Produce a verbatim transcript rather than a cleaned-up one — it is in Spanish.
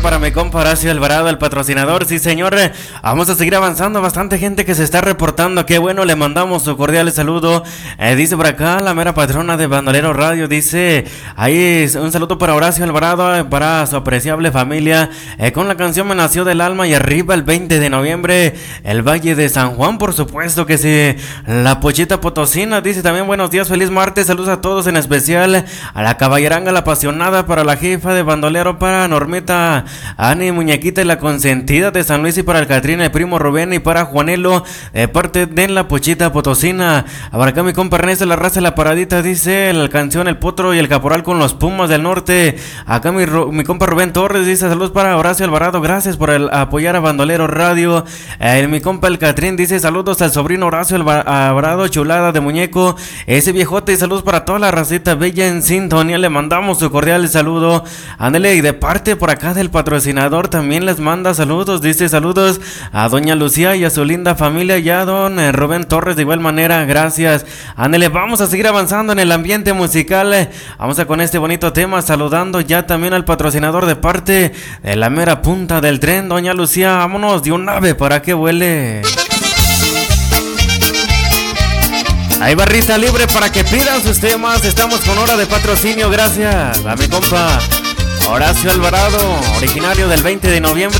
Para mi compa Horacio Alvarado, el patrocinador, sí señor, vamos a seguir avanzando, bastante gente que se está reportando, qué bueno, le mandamos su cordial saludo, eh, dice por acá la mera patrona de Bandolero Radio, dice, ahí un saludo para Horacio Alvarado, eh, para su apreciable familia, eh, con la canción Me Nació del Alma y arriba el veinte de noviembre, el Valle de San Juan, por supuesto que sí, la Pochita Potosina, dice también buenos días, feliz martes, saludos a todos, en especial a la caballeranga, la apasionada, para la jefa de Bandolero, para Normita, Ani, Muñequita y la consentida de San Luis, y para el Catrina, el primo Rubén, y para Juanelo, de parte de la Pochita Potosina. Ahora acá mi compa Ernesto, la raza de la paradita, dice la canción El Potro y el Caporal con los Pumas del Norte. Acá mi, mi compa Rubén Torres dice saludos para Horacio Alvarado, gracias por el, apoyar a Bandolero Radio. Eh, mi compa el Catrín dice saludos al sobrino Horacio Alvarado, chulada de muñeco, ese viejote, y saludos para toda la racita bella en sintonía, le mandamos su cordial saludo. Ándale, y de parte por acá del patrocinador también les manda saludos, dice saludos a doña Lucía y a su linda familia, y a don eh, Rubén Torres de igual manera, gracias. Ándale, vamos a seguir avanzando en el ambiente musical, eh, vamos a con este bonito tema, saludando ya también al patrocinador de parte de la mera punta del tren, doña Lucía, vámonos de un ave para que vuele. Hay barrita libre para que pidan sus temas, estamos con hora de patrocinio, gracias a mi compa Horacio Alvarado, originario del veinte de noviembre.